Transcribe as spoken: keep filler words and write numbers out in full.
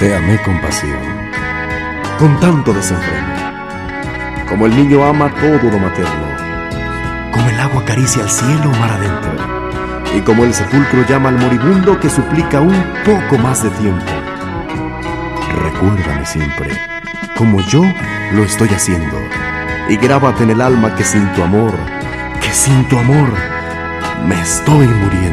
Te amé con pasión, con tanto desenfreno, como el niño ama todo lo materno, como el agua acaricia al cielo mar adentro, y como el sepulcro llama al moribundo que suplica un poco más de tiempo. Recuérdame siempre, como yo lo estoy haciendo, y grábate en el alma que sin tu amor, que sin tu amor, me estoy muriendo.